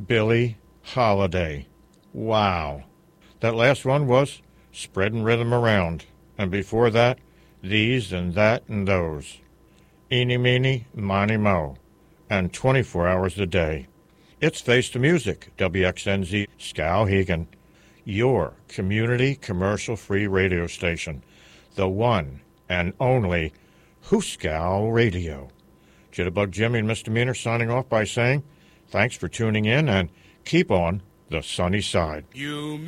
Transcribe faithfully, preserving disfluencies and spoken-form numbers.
Billie Holiday. Wow. That last one was Spreading Rhythm Around. And before that, These and That and Those. Eeny, Meeny, Miny, Mo. And twenty-four hours a day. It's Face the Music, W X N Z Skowhegan. Your community commercial-free radio station. The one and only Hooskow Radio. Jitterbug Jimmy and Misdemeanor signing off by saying, thanks for tuning in and keep on the sunny side. You